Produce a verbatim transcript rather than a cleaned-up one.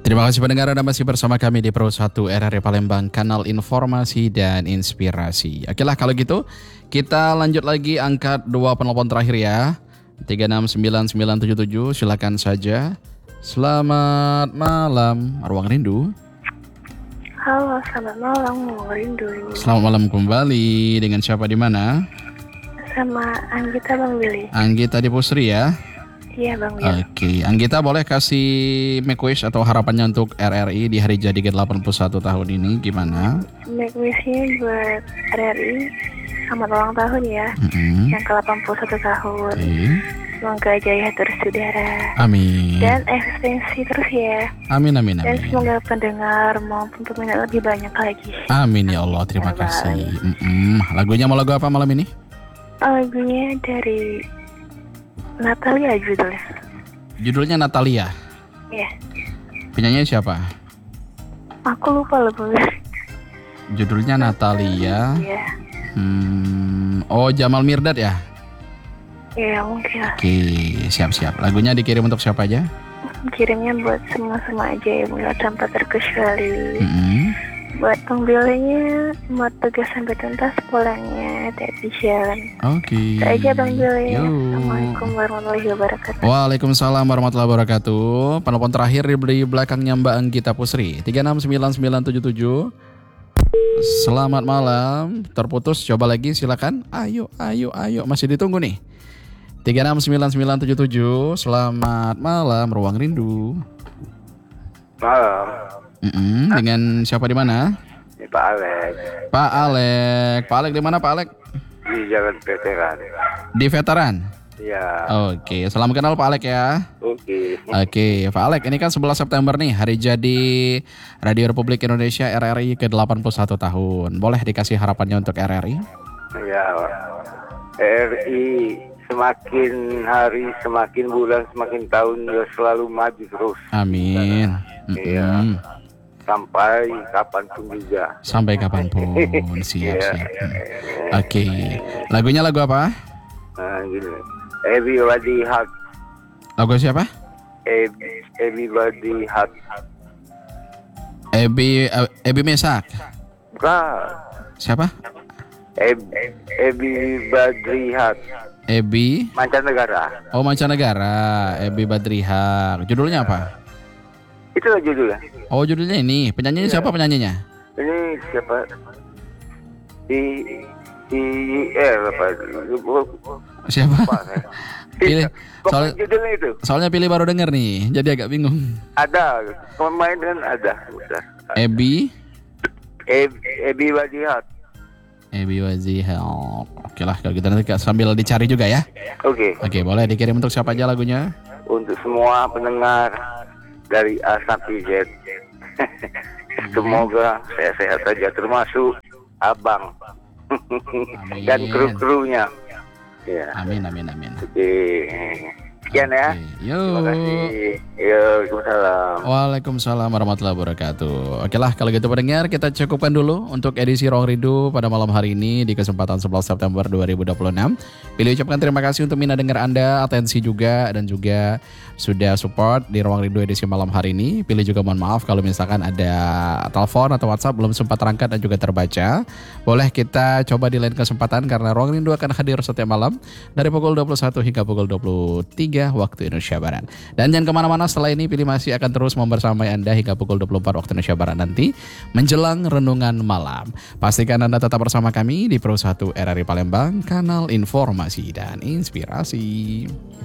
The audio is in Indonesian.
Terima kasih pendengar, Anda masih bersama kami di Pro satu R R I Palembang, kanal informasi dan inspirasi. Oke lah kalau gitu, kita lanjut lagi angkat dua penelpon terakhir ya. tiga enam sembilan sembilan tujuh tujuh, silakan saja. Selamat malam, Ruang Rindu. Halo, selamat malam, Ruang Rindu ini. Selamat malam kembali, dengan siapa di mana? Sama Anggita Bang Billy. Anggita di Pusri ya? Iya Bang Billy. Oke, Anggita boleh kasih make wish atau harapannya untuk R R I di hari jadi ke delapan puluh satu tahun ini gimana? Make wish-nya buat R R I, selamat ulang tahun ya, Mm-hmm. yang ke delapan puluh satu tahun. Okay. Semoga jaya terus saudara. Amin. Dan eksistensi terus ya. Amin, amin, Dan amin. semoga pendengar maupun peminat lebih banyak lagi. Amin ya Allah, terima Bye-bye. kasih. Mm-mm. Lagunya mau lagu apa malam ini? Lagunya dari Natalia judulnya. Judulnya Natalia. Iya. Penyanyinya siapa? Aku lupa loh Bang Billy. Judulnya Natalia. Iya. Hmm, oh Jamal Mirdad ya? Iya mungkin lah. Oke, siap-siap. Lagunya dikirim untuk siapa aja? Kirimnya buat semua-semua aja ya Bang, tanpa terkecuali. Mm-mm. Buat pembelinya mau tugas sampai tuntas, pulangnya hati-hati jalan. Oke. Itu aja Bang Billy. Yo. Assalamualaikum warahmatullahi wabarakatuh. Waalaikumsalam warahmatullahi wabarakatuh. Penelpon terakhir di belakangnya Mbak Anggita Pusri, tiga enam sembilan sembilan tujuh tujuh. Selamat malam. Terputus, coba lagi silakan. Ayo, ayo, ayo. Masih ditunggu nih. tiga enam sembilan sembilan tujuh tujuh. Selamat malam, Ruang Rindu. Malam, Mm-mm. Dengan siapa di mana? ini Pak Alek Pak Alek. Pak Alek di mana Pak Alek? di Jalan Veteran. Di Veteran. Ya, Oke, salam kenal Pak Alek ya. oke. Oke, Pak Alek, ini kan sebelas September nih, hari jadi Radio Republik Indonesia R R I ke delapan puluh satu tahun. Boleh dikasih harapannya untuk R R I? Ya, R I semakin hari, semakin bulan, semakin tahun ya selalu maju terus. Amin. Iya. Mm-mm. Sampai kapanpun juga. Sampai kapanpun, siap, Iya. siap. Oke, lagunya lagu apa? Nah, gini. Everybody hot, Lagu siapa? Ev- everybody hot. Ebi, eh, Ebi Mesak. Bukan. Siapa? Ev- Everybody hot. Ebi, Mancanegara. oh mancanegara. Ebi Badriha. Judulnya apa? Itulah judulnya. Oh judulnya ini. Penyanyinya siapa penyanyinya? Ini siapa? Di di R apa? Siapa? Lupa saya. Pilih. Pokoknya Soal, judulnya itu soalnya pilih baru denger nih, jadi agak bingung. ada pemain kan ada. Udah. Ebi, Eb- Ebi Wadihat. Ebi Waziha. Oke lah kalau gitu nanti sambil dicari juga ya. Oke. Oke, boleh dikirim untuk siapa aja lagunya? Untuk semua pendengar dari A sampai Z. Semoga sehat-sehat saja termasuk Abang dan Amin. kru-krunya. Ya. Amin, amin, amin. Oke. Sekian ya. Oke, Terima yuk. kasih. Yo, Waalaikumsalam. Waalaikumsalam warahmatullahi wabarakatuh. Oke lah kalau gitu pendengar, kita cukupkan dulu untuk edisi Ruang Rindu pada malam hari ini di kesempatan sebelas September dua ribu dua puluh enam. Pilih ucapkan terima kasih untuk mina dengar Anda, atensi juga dan juga sudah support di Ruang Rindu edisi malam hari ini. Pilih juga mohon maaf kalau misalkan ada telepon atau WhatsApp belum sempat terangkat dan juga terbaca. Boleh kita coba di lain kesempatan karena Ruang Rindu akan hadir setiap malam dari pukul dua puluh satu hingga pukul dua puluh tiga waktu Indonesia Barat. Dan jangan kemana-mana, setelah ini Pilih masih akan terus membersamai Anda hingga pukul dua puluh empat waktu Indonesia Barat nanti menjelang renungan malam. Pastikan Anda tetap bersama kami di Pro satu R R I Palembang, kanal informasi dan inspirasi.